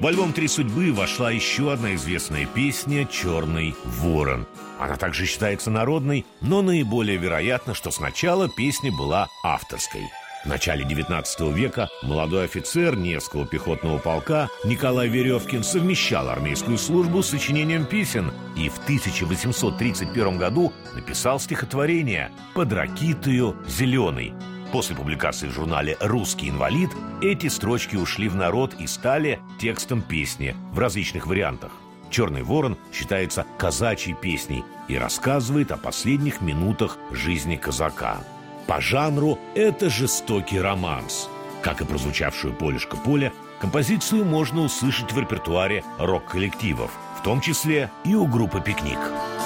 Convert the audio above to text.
В альбом «Три судьбы» вошла еще одна известная песня «Черный ворон». Она также считается народной, но наиболее вероятно, что сначала песня была авторской. В начале XIX века молодой офицер Невского пехотного полка Николай Веревкин совмещал армейскую службу с сочинением песен и в 1831 году написал стихотворение «Под ракитою зеленой». После публикации в журнале «Русский инвалид» эти строчки ушли в народ и стали текстом песни в различных вариантах. «Черный ворон» считается казачьей песней и рассказывает о последних минутах жизни казака. По жанру это жестокий романс. Как и прозвучавшую «Полюшка поле», композицию можно услышать в репертуаре рок-коллективов, в том числе и у группы «Пикник».